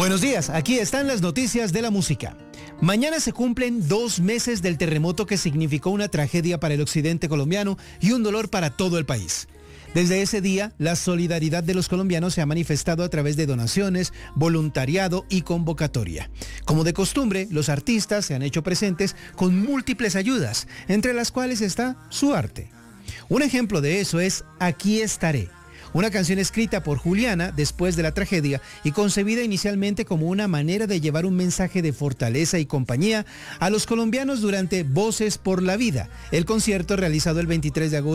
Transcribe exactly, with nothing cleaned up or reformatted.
Buenos días, aquí están las noticias de la música. Mañana se cumplen dos meses del terremoto que significó una tragedia para el occidente colombiano y un dolor para todo el país. Desde ese día, la solidaridad de los colombianos se ha manifestado a través de donaciones, voluntariado y convocatoria. Como de costumbre, los artistas se han hecho presentes con múltiples ayudas, entre las cuales está su arte. Un ejemplo de eso es Aquí estaré, una canción escrita por Juliana después de la tragedia y concebida inicialmente como una manera de llevar un mensaje de fortaleza y compañía a los colombianos durante Voces por la Vida, el concierto realizado el veintitrés de agosto